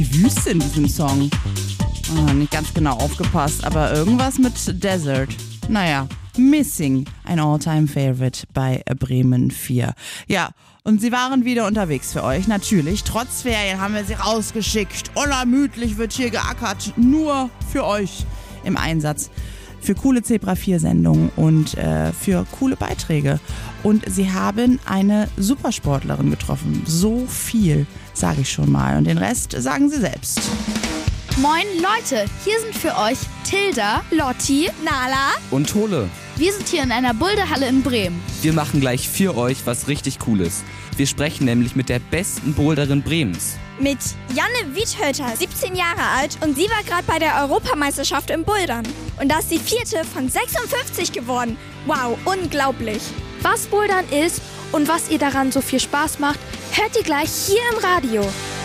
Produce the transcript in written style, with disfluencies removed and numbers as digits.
Wüste in diesem Song. Nicht ganz genau aufgepasst, aber irgendwas mit Desert. Naja, Missing, ein All-Time-Favorite bei Bremen 4. Ja, und sie waren wieder unterwegs für euch, natürlich. Trotz Ferien haben wir sie rausgeschickt. Unermüdlich wird hier geackert, nur für euch im Einsatz. Für coole Zebra 4 Sendungen und für coole Beiträge. Und sie haben eine Supersportlerin getroffen. So viel, sage ich schon mal. Und den Rest sagen sie selbst. Moin Leute, hier sind für euch Tilda, Lotti, Nala und Tole. Wir sind hier in einer Boulderhalle in Bremen. Wir machen gleich für euch was richtig Cooles. Wir sprechen nämlich mit der besten Boulderin Bremens. Mit Janne Wiethölter, 17 Jahre alt, und sie war gerade bei der Europameisterschaft im Bouldern. Und da ist sie 4. von 56 geworden. Wow, unglaublich. Was Bouldern ist und was ihr daran so viel Spaß macht, hört ihr gleich hier im Radio.